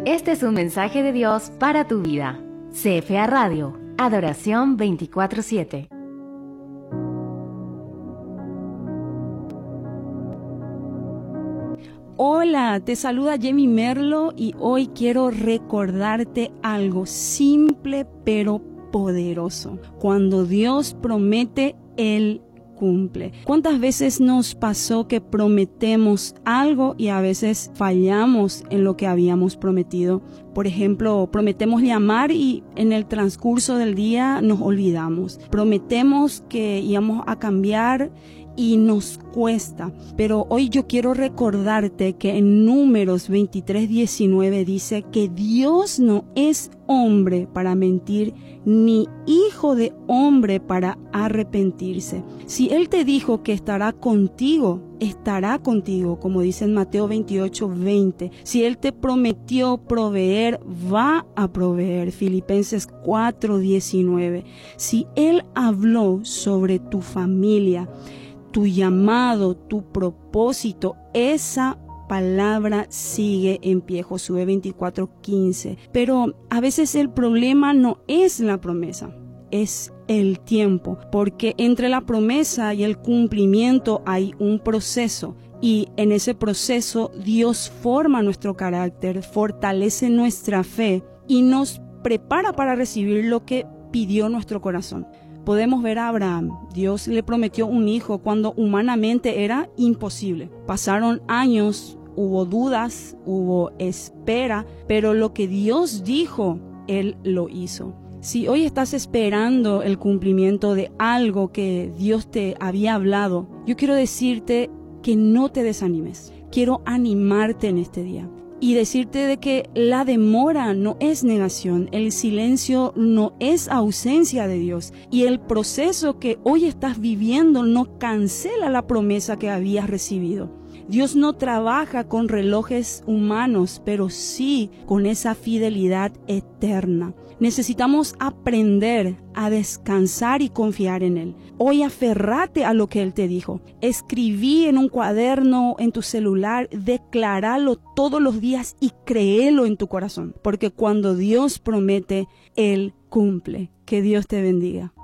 Este es un mensaje de Dios para tu vida. CFA Radio, Adoración 24/7. Hola, te saluda Jamie Merlo y hoy quiero recordarte algo simple pero poderoso. Cuando Dios promete, Él cumple. ¿Cuántas veces nos pasó que prometemos algo y a veces fallamos en lo que habíamos prometido? Por ejemplo, prometemos llamar y en el transcurso del día nos olvidamos. Prometemos que íbamos a cambiar y nos cuesta. Pero hoy yo quiero recordarte que en Números 23:19 dice que Dios no es hombre para mentir, ni hijo de hombre para arrepentirse. Si Él te dijo que estará contigo, como dice en Mateo 28:20. Si Él te prometió proveer, va a proveer. Filipenses 4:19. Si Él habló sobre tu familia, tu llamado, tu propósito, esa palabra sigue en pie. Josué 24:15. Pero a veces el problema no es la promesa, es el tiempo, porque entre la promesa y el cumplimiento hay un proceso. Y en ese proceso Dios forma nuestro carácter, fortalece nuestra fe y nos prepara para recibir lo que pidió nuestro corazón. Podemos ver a Abraham. Dios le prometió un hijo cuando humanamente era imposible. Pasaron años, hubo dudas, hubo espera, pero lo que Dios dijo, Él lo hizo. Si hoy estás esperando el cumplimiento de algo que Dios te había hablado, yo quiero decirte que no te desanimes. Quiero animarte en este día y decirte de que la demora no es negación, el silencio no es ausencia de Dios, y el proceso que hoy estás viviendo no cancela la promesa que habías recibido. Dios no trabaja con relojes humanos, pero sí con esa fidelidad eterna. Necesitamos aprender a descansar y confiar en Él. Hoy aferrate a lo que Él te dijo. Escribí en un cuaderno, en tu celular, decláralo todos los días y créelo en tu corazón. Porque cuando Dios promete, Él cumple. Que Dios te bendiga.